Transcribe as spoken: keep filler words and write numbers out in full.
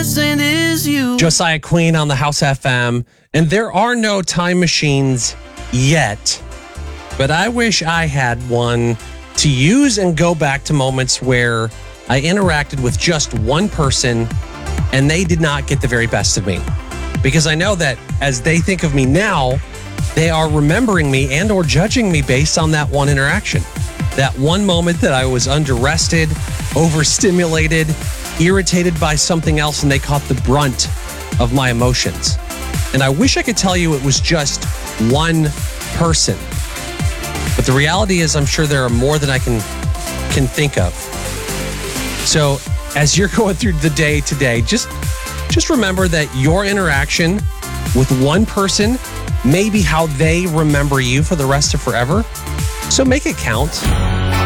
percent is you. Josiah Queen on the House F M. And there are no time machines yet, but I wish I had one to use and go back to moments where I interacted with just one person and they did not get the very best of me. Because I know that as they think of me now, they are remembering me and or judging me based on that one interaction. That one moment that I was underrested, overstimulated, irritated by something else, and they caught the brunt of my emotions. And I wish I could tell you it was just one person. But the reality is I'm sure there are more than I can can think of. So as you're going through the day today, just just remember that your interaction with one person may be how they remember you for the rest of forever. So make it count.